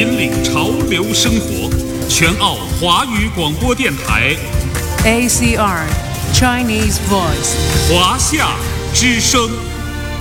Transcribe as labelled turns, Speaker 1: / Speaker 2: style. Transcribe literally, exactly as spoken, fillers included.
Speaker 1: 引领潮流生活，全澳华语广播电台
Speaker 2: A C R Chinese Voice
Speaker 1: 华夏之声。